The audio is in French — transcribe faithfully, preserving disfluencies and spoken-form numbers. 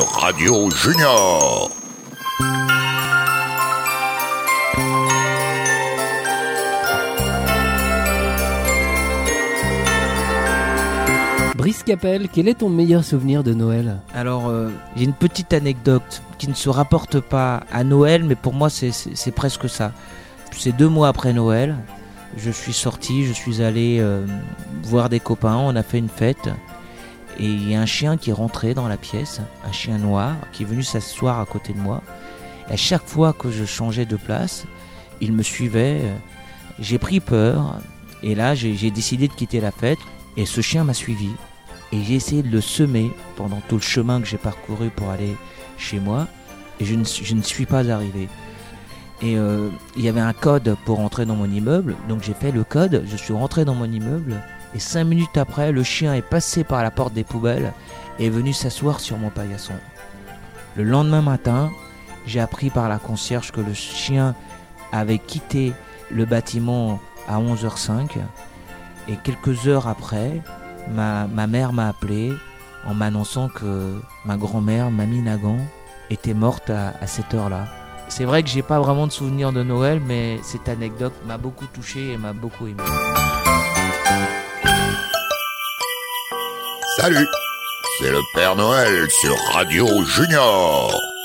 Radio Junior. Brice Capel, quel est ton meilleur souvenir de Noël ? Alors, euh, j'ai une petite anecdote qui ne se rapporte pas à Noël, mais pour moi, c'est, c'est, c'est presque ça. C'est deux mois après Noël, je suis sorti, je suis allé euh, voir des copains, on a fait une fête, et il y a un chien qui est rentré dans la pièce, un chien noir, qui est venu s'asseoir à côté de moi. Et à chaque fois que je changeais de place, il me suivait. J'ai pris peur, et là, j'ai, j'ai décidé de quitter la fête, et ce chien m'a suivi. Et j'ai essayé de le semer pendant tout le chemin que j'ai parcouru pour aller chez moi. Et je ne, je ne suis pas arrivé. Et euh, il y avait un code pour entrer dans mon immeuble. Donc j'ai fait le code, je suis rentré dans mon immeuble. Et cinq minutes après, le chien est passé par la porte des poubelles et est venu s'asseoir sur mon paillasson. Le lendemain matin, j'ai appris par la concierge que le chien avait quitté le bâtiment à onze heures cinq. Et quelques heures après, Ma, ma mère m'a appelé en m'annonçant que ma grand-mère, Mamie Nagan, était morte à, à cette heure-là. C'est vrai que j'ai pas vraiment de souvenir de Noël, mais cette anecdote m'a beaucoup touché et m'a beaucoup ému. Salut, c'est le Père Noël sur Radio Junior.